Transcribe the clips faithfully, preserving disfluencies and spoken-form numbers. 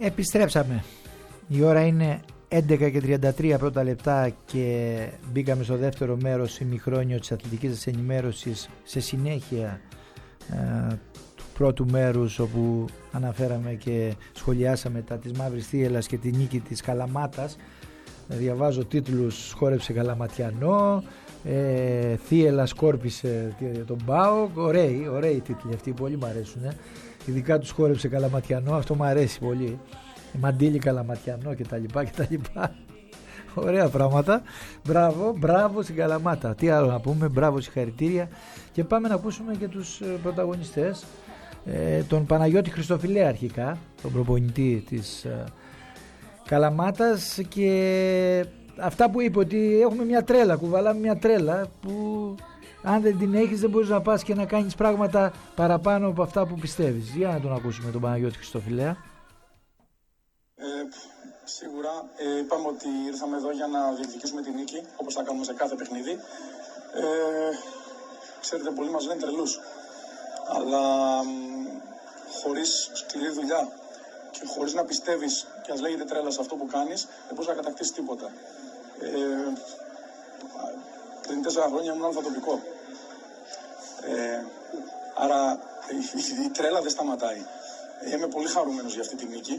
Επιστρέψαμε. Η ώρα είναι έντεκα και τριάντα τρία πρώτα λεπτά και μπήκαμε στο δεύτερο μέρος ημιχρόνιο της αθλητικής σας ενημέρωσης σε συνέχεια ε, του πρώτου μέρους, όπου αναφέραμε και σχολιάσαμε τα της Μαύρης Θίελλας και τη νίκη της Καλαμάτας. Διαβάζω τίτλους: χόρεψε Καλαματιανό, ε, Θίελλα σκόρπισε τον ΠΑΟΚ. Ωραίοι, ωραίοι τίτλοι αυτοί, πολύ μου αρέσουν. Ε. Ειδικά τους χόρεψε Καλαματιανό, αυτό μου αρέσει πολύ. Μαντήλι Καλαματιανό κτλ. κτλ. Ωραία πράγματα. Μπράβο, μπράβο στην Καλαμάτα. Τι άλλο να πούμε, μπράβο, συγχαρητήρια. Και πάμε να ακούσουμε και τους πρωταγωνιστές. Ε, τον Παναγιώτη Χριστοφιλέα αρχικά, τον προπονητή της ε, Καλαμάτας, και αυτά που είπε, ότι έχουμε μια τρέλα, κουβαλάμε μια τρέλα που αν δεν την έχεις δεν μπορείς να πας και να κάνεις πράγματα παραπάνω από αυτά που πιστεύεις. Για να τον ακούσουμε τον Παναγιώτη Χριστοφιλέα. Ε, σίγουρα ε, είπαμε ότι ήρθαμε εδώ για να διεκδικήσουμε την νίκη, όπως θα κάνουμε σε κάθε παιχνίδι. Ε, ξέρετε, πολλοί μας λένε τρελούς, αλλά χωρίς σκληρή δουλειά και χωρίς να πιστεύεις και ας λέγεται τρέλα σε αυτό που κάνεις, δεν μπορείς να κατακτήσεις τίποτα. Ε, πριν τέσσερα χρόνια ήμουν αλφατοπικό. Ε, άρα η, η, η τρέλα δεν σταματάει. Ε, είμαι πολύ χαρούμενος για αυτή τη νίκη.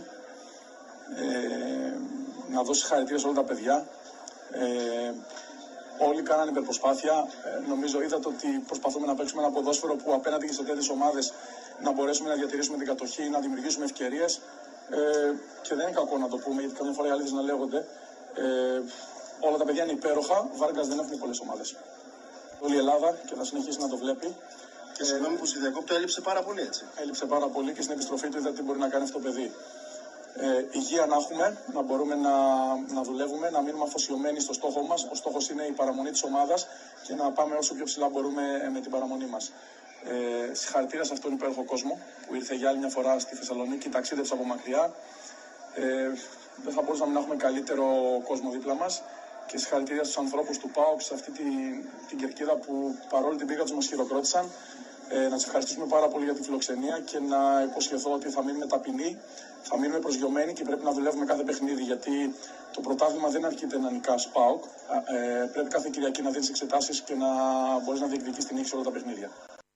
Ε, να δώσω συγχαρητήρια σε όλα τα παιδιά. Ε, όλοι κάνανε υπερπροσπάθεια. Ε, νομίζω είδατε ότι προσπαθούμε να παίξουμε ένα ποδόσφαιρο που απέναντι και σε τέτοιες ομάδες να μπορέσουμε να διατηρήσουμε την κατοχή, να δημιουργήσουμε ευκαιρίες. Ε, και δεν είναι κακό να το πούμε, γιατί καμιά φορά οι αλήθειες να λέγονται. Ε, όλα τα παιδιά είναι υπέροχα. Βάργκας δεν έχουν πολλές ομάδες. Όλη η Ελλάδα και θα συνεχίσει να το βλέπει. Και συγγνώμη που σε διακόπτω, έλειψε πάρα πολύ, έτσι. Έλειψε πάρα πολύ και στην επιστροφή του είδα τι μπορεί να κάνει αυτό το παιδί. Ε, υγεία να έχουμε, να μπορούμε να, να δουλεύουμε, να μείνουμε αφοσιωμένοι στο στόχο μας. Ο στόχος είναι η παραμονή της ομάδας και να πάμε όσο πιο ψηλά μπορούμε με την παραμονή μας. Ε, συγχαρητήρια σε αυτόν τον υπέροχο κόσμο που ήρθε για άλλη μια φορά στη Θεσσαλονίκη, ταξίδεψε από μακριά. Ε, δεν θα μπορούσαμε να έχουμε καλύτερο κόσμο δίπλα μας. Και συγχαρητήρια στους ανθρώπους του ΠΑΟΚ, σε αυτή την, την κερκίδα που παρόλη την πήγα τους μας χειροκρότησαν. Ε, να τους ευχαριστήσουμε πάρα πολύ για τη φιλοξενία και να υποσχεθώ ότι θα μείνουμε ταπεινοί, θα μείνουμε προσγειωμένοι και πρέπει να δουλεύουμε κάθε παιχνίδι, γιατί το πρωτάθλημα δεν αρκείται να νικάς ΠΑΟΚ. Ε, πρέπει κάθε Κυριακή να δίνεις εξετάσεις και να μπορείς να διεκδικείς την νίκη σε όλα τα παιχνίδια.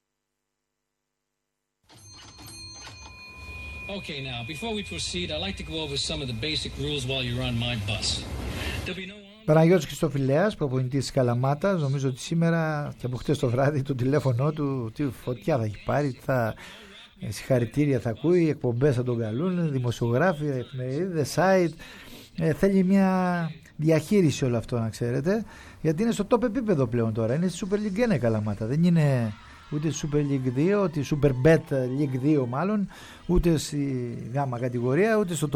Okay, now, before we proceed, I'd like to go over some of the basic rules while you're on my bus. There'll be no... Παναγιώτης Χριστοφιλέας, προπονητής της Καλαμάτας. Νομίζω ότι σήμερα και από χτες το βράδυ το τηλέφωνο του τι φωτιά θα έχει πάρει, θα, συγχαρητήρια θα ακούει, εκπομπές θα τον καλούν, δημοσιογράφοι, εφημερίδες, site. Ε, θέλει μια διαχείριση όλο αυτό, να ξέρετε, γιατί είναι στο top επίπεδο πλέον τώρα. Είναι στη Super League ένα η Καλαμάτα, δεν είναι ούτε στη Super League δύο, τη Super Bet League δύο μάλλον, ούτε στη γάμα κατηγορία, ούτε στο